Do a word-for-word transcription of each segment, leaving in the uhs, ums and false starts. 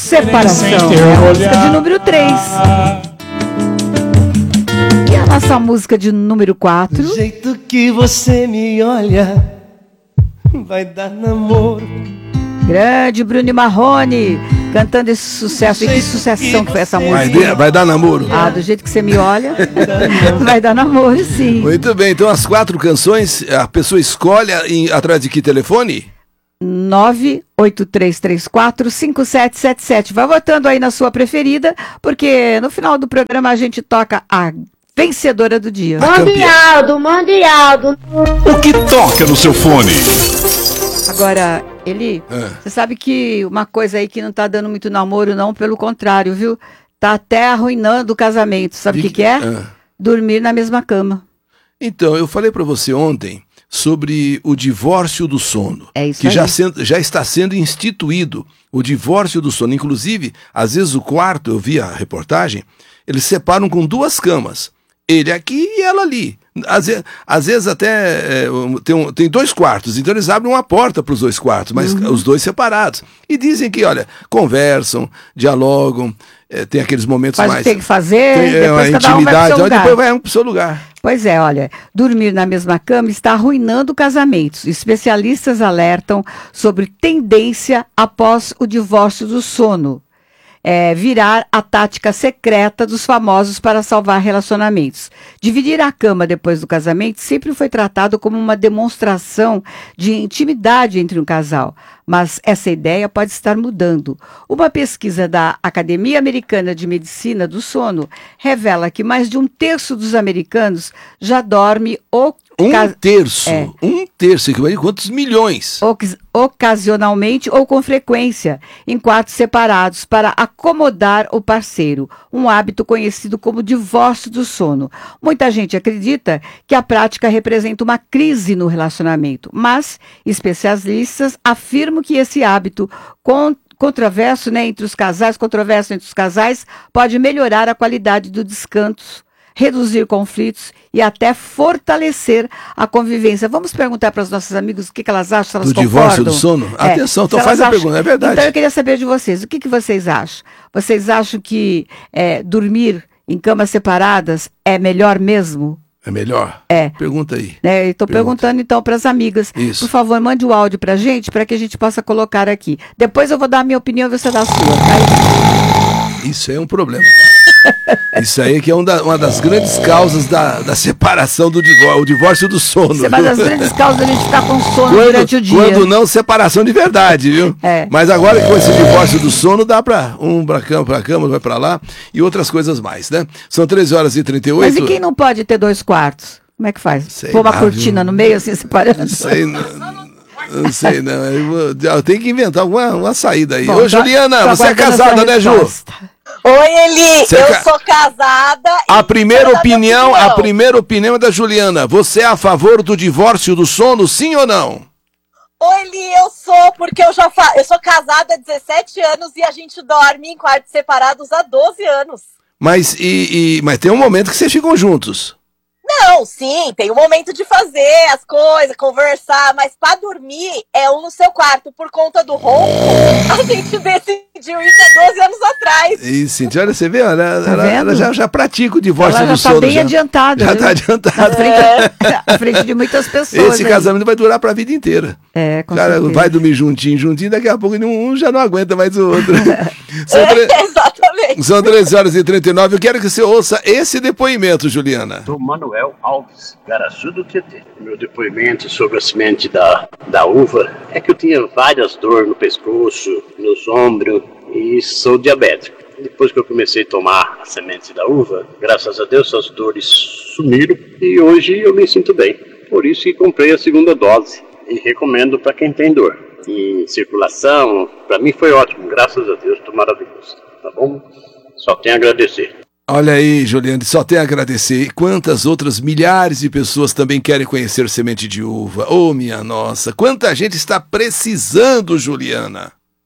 Separação, é a música de número três. E a nossa música de número quatro? Do jeito que você me olha, vai dar namoro. Grande Bruno Marrone, cantando esse sucesso. E que sucessão que foi essa música. Vai, vai dar namoro. Ah, do jeito que você me olha, vai dar namoro, sim. Muito bem, então as quatro canções, a pessoa escolhe em, através de que telefone? nove oito três três quatro cinco sete sete sete. Vai votando aí na sua preferida, porque no final do programa a gente toca a vencedora do dia. Mande Aldo, mande Aldo. O que toca no seu fone? Agora, Eli, É. você sabe que uma coisa aí que não tá dando muito namoro, não, pelo contrário, viu? Tá até arruinando o casamento. Sabe o que, que é? É. Dormir na mesma cama. Então, eu falei para você ontem sobre o divórcio do sono, É isso que aí. já, sendo, já está sendo instituído, o divórcio do sono. Inclusive, às vezes o quarto, eu vi a reportagem, eles separam com duas camas, ele aqui e ela ali. Às vezes, às vezes até é, tem, um, tem dois quartos, então eles abrem uma porta para os dois quartos, mas Uhum. os dois separados. E dizem que, olha, conversam, dialogam, é, tem aqueles momentos Faz o mais... que tem que fazer, tem, é, depois uma cada um vai pro intimidade, seu ó, lugar. depois vai um pro seu lugar. Pois é, olha, dormir na mesma cama está arruinando casamentos. Especialistas alertam sobre tendência após o divórcio do sono. É, virar a tática secreta dos famosos para salvar relacionamentos. Dividir a cama depois do casamento sempre foi tratado como uma demonstração de intimidade entre um casal, mas essa ideia pode estar mudando. Uma pesquisa da Academia Americana de Medicina do Sono revela que mais de um terço dos americanos já dorme ou Um Ca- terço, É. um terço, equivale a quantos milhões? Oc- ocasionalmente ou com frequência, em quartos separados para acomodar o parceiro, um hábito conhecido como divórcio do sono. Muita gente acredita que a prática representa uma crise no relacionamento, mas especialistas afirmam que esse hábito con- controverso, né, entre os casais, controverso entre os casais, pode melhorar a qualidade do descanso, reduzir conflitos e até fortalecer a convivência. Vamos perguntar para os nossos amigos o que, que elas acham, se elas Do concordam. divórcio do sono? É, Atenção, então se faz elas a pergunta, é verdade. Então eu queria saber de vocês, o que, que vocês acham? Vocês acham que é, dormir em camas separadas é melhor mesmo? É melhor? É. Pergunta aí. Né? Estou Pergunta. perguntando então para as amigas. Isso. Por favor, mande o áudio para a gente, para que a gente possa colocar aqui. Depois eu vou dar a minha opinião e você dá a sua, tá? Isso aí é um problema. Isso aí que é um da- uma das grandes causas da, da separação do divórcio, o divórcio do sono. Isso é uma das viu? grandes causas da gente ficar com sono Quando, durante o dia. quando não, separação de verdade, viu? É. Mas agora com esse divórcio do sono, dá pra um pra cama, pra cama, vai pra lá e outras coisas mais, né? São treze horas e trinta e oito. Mas e quem não pode ter dois quartos? Como é que faz? Sei Pôr uma lá, cortina viu? no meio, assim, separando? Não sei, não, não sei não. Eu, vou- eu tenho que inventar alguma uma saída aí. Bom, Ô, tô- Juliana, tô você é aguardando a casada, sua né, Ju? resposta. Oi, Eli, Você eu ca- sou casada. A e primeira quero dar minha opinião, a opinião. primeira opinião é da Juliana. Você é a favor do divórcio do sono, sim ou não? Oi, Eli, eu sou, porque eu já fa... eu sou casada há dezessete anos e a gente dorme em quartos separados há doze anos. Mas, e, e- mas tem um momento que vocês ficam juntos. Não, sim, tem um momento de fazer as coisas, conversar, mas pra dormir é um no seu quarto. Por conta do ronco, a gente decidiu isso há doze anos atrás. E, Cintia, olha, você vê, ela, ela- vendo? ela já, já pratica o divórcio Ela do já sono. está bem adiantada. Já viu? está Na adiantada. frente, à frente de muitas pessoas. Esse aí. casamento vai durar pra vida inteira. É, com O cara certeza. vai dormir juntinho, juntinho, daqui a pouco um já não aguenta mais o outro. São, tre- Exatamente. São treze horas e trinta e nove. Eu quero que você ouça esse depoimento, Juliana. Sou Manuel Alves, Garaçu do Tietê. Meu depoimento sobre a semente da, da uva é que eu tinha várias dores no pescoço, nos ombros e sou diabético. Depois que eu comecei a tomar a semente da uva, graças a Deus essas dores sumiram e hoje eu me sinto bem. Por isso que comprei a segunda dose e recomendo para quem tem dor. E circulação, para mim foi ótimo, graças a Deus, estou maravilhoso. Tá bom? Só tenho a agradecer. Olha aí, Juliana, só tenho a agradecer. E quantas outras milhares de pessoas também querem conhecer semente de uva. Oh, minha nossa, quanta gente está precisando, Juliana.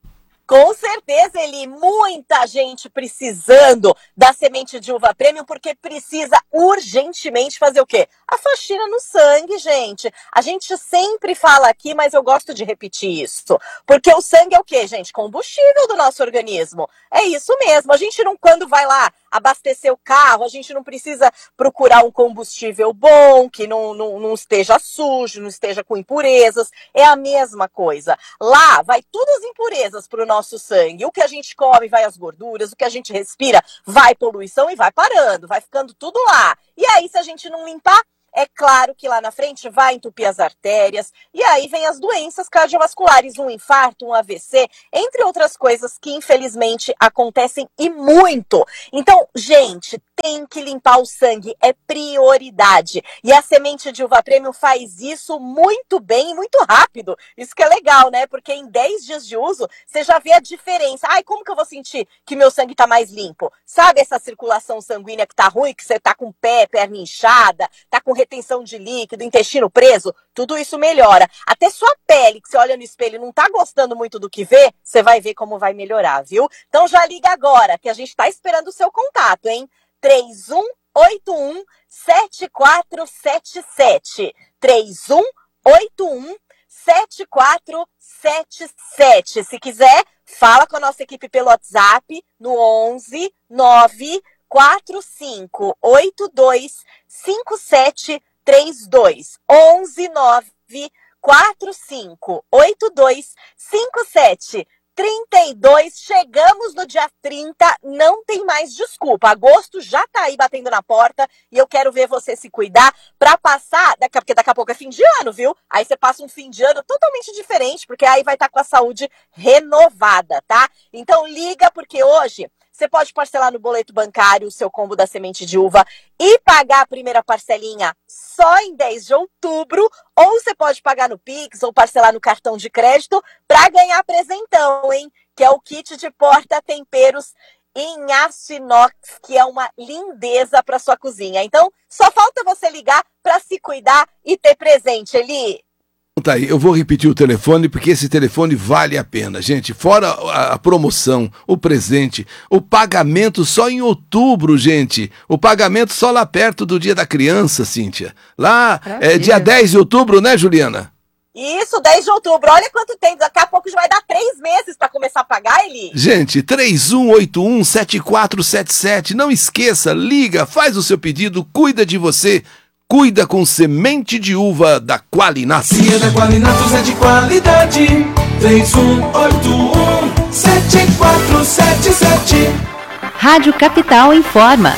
Com certeza, Eli, muita gente precisando da semente de uva premium, porque precisa urgentemente fazer o quê? A faxina no sangue, gente. A gente sempre fala aqui, mas eu gosto de repetir isso. Porque o sangue é o quê, gente? Combustível do nosso organismo. É isso mesmo. A gente não, quando vai lá abastecer o carro, a gente não precisa procurar um combustível bom, que não, não, não esteja sujo, não esteja com impurezas. É a mesma coisa. Lá vai todas as impurezas para o nosso sangue. O que a gente come vai as gorduras, o que a gente respira vai poluição e vai parando, vai ficando tudo lá. E aí, se a gente não limpar, é claro que lá na frente vai entupir as artérias, e aí vem as doenças cardiovasculares, um infarto, um A V C, entre outras coisas que infelizmente acontecem e muito. Então, gente, tem que limpar o sangue, é prioridade. E a semente de uva premium faz isso muito bem e muito rápido. Isso que é legal, né? Porque em dez dias de uso, você já vê a diferença. Ai, como que eu vou sentir que meu sangue tá mais limpo? Sabe essa circulação sanguínea que tá ruim, que você tá com o pé, perna inchada, tá com retenção de líquido, intestino preso? Tudo isso melhora. Até sua pele, que você olha no espelho e não tá gostando muito do que vê, você vai ver como vai melhorar, viu? Então já liga agora, que a gente tá esperando o seu contato, hein? três um oito um sete quatro sete sete. três um oito um sete quatro sete sete. Se quiser, fala com a nossa equipe pelo WhatsApp no onze nove quatro cinco oito dois cinco sete três dois. onze nove quatro cinco oito dois cinco sete trinta e dois. Chegamos no dia trinta, não tem mais desculpa. Agosto já tá aí batendo na porta e eu quero ver você se cuidar pra passar, porque daqui a pouco é fim de ano, viu? Aí você passa um fim de ano totalmente diferente, porque aí vai estar com a saúde renovada, tá? Então liga, porque hoje você pode parcelar no boleto bancário o seu combo da semente de uva e pagar a primeira parcelinha só em dez de outubro, ou você pode pagar no Pix ou parcelar no cartão de crédito para ganhar presentão, hein? Que é o kit de porta-temperos em aço inox, que é uma lindeza para sua cozinha. Então, só falta você ligar para se cuidar e ter presente, Eli. Tá aí, eu vou repetir o telefone porque esse telefone vale a pena, gente. Fora a, a promoção, o presente, o pagamento só em outubro, gente. O pagamento só lá perto do dia da criança, Cíntia. Lá é dia dez de outubro, né, Juliana? Isso, dez de outubro. Olha quanto tempo. Daqui a pouco já vai dar três meses para começar a pagar, Eli. Gente, três um oito um sete quatro sete sete. Não esqueça, liga, faz o seu pedido, cuida de você. Cuida com semente de uva da Qualinato. Se é da Qualinato, é de qualidade. três um oito um sete quatro sete sete. Rádio Capital informa.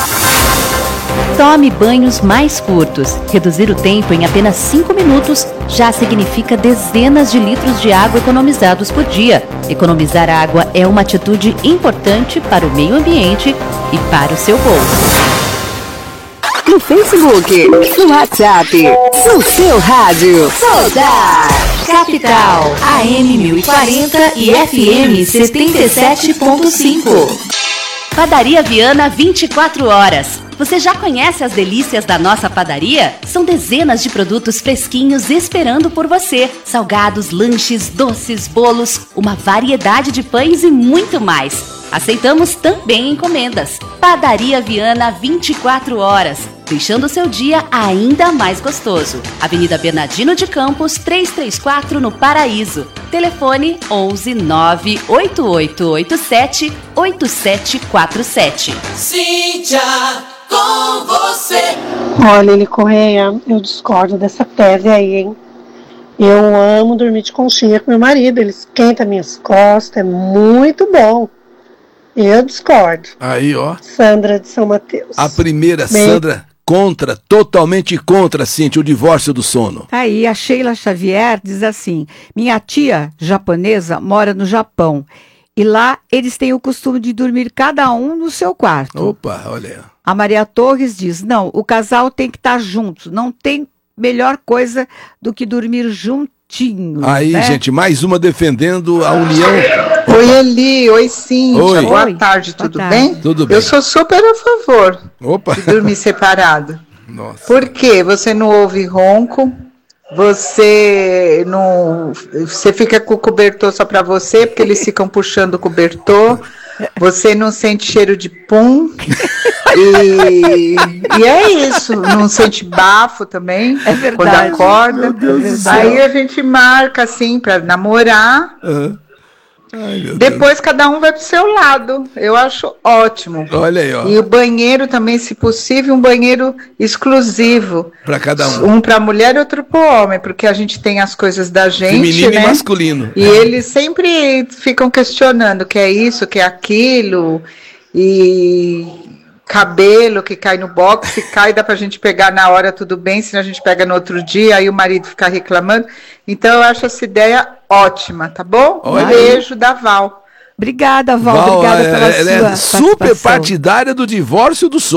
Tome banhos mais curtos. Reduzir o tempo em apenas cinco minutos já significa dezenas de litros de água economizados por dia. Economizar água é uma atitude importante para o meio ambiente e para o seu bolso. No Facebook, no WhatsApp, no seu rádio. Soldar Capital, A M mil e quarenta e F M setenta e sete ponto cinco. Padaria Viana vinte e quatro horas. Você já conhece as delícias da nossa padaria? São dezenas de produtos fresquinhos esperando por você. Salgados, lanches, doces, bolos, uma variedade de pães e muito mais. Aceitamos também encomendas. Padaria Viana vinte e quatro horas, deixando o seu dia ainda mais gostoso. Avenida Bernardino de Campos, trezentos e trinta e quatro, no Paraíso. Telefone onze nove oito oito oito sete oito sete quatro sete. Cíntia, com você. Olha, Eli Correia, eu discordo dessa tese aí, hein? Eu amo dormir de conchinha com meu marido, ele esquenta minhas costas, é muito bom. Eu discordo. Aí, ó. Sandra de São Mateus. A primeira, Bem... Sandra, contra, totalmente contra, Cíntia, o divórcio do sono. Aí, a Sheila Xavier diz assim: minha tia japonesa mora no Japão e lá eles têm o costume de dormir cada um no seu quarto. Opa, olha. A Maria Torres diz: não, o casal tem que estar junto, não tem melhor coisa do que dormir juntinho. Aí, né? gente, mais uma defendendo a união. Oi, Eli. Oi, Cíntia. Oi. Boa Oi. tarde, tudo Boa bem? tarde. Tudo bem. Eu sou super a favor Opa. de dormir separado. Nossa. Por quê? Você não ouve ronco, Você não, você fica com o cobertor só para você, porque eles ficam puxando o cobertor. Você não sente cheiro de pum. E, e é isso. Não sente bafo também. É verdade. Quando acorda. Meu Deus do céu. Aí a gente marca assim para namorar. Uhum. Ai, meu Depois cada um vai pro seu lado. Eu acho ótimo. Olha aí, ó. E o banheiro também, se possível, um banheiro exclusivo. Para cada um. Um para mulher e outro para o homem, porque a gente tem as coisas da gente, feminino, né? e masculino. E eles sempre ficam questionando o que é isso, o que é aquilo. E cabelo que cai no box, se cai dá pra gente pegar na hora, tudo bem, senão a gente pega no outro dia, aí o marido fica reclamando. Então eu acho essa ideia ótima, tá bom? Olha Um aí. beijo da Val. Obrigada, Val. Val, Obrigada ela, pela ela sua é super participação. partidária do divórcio do sonho.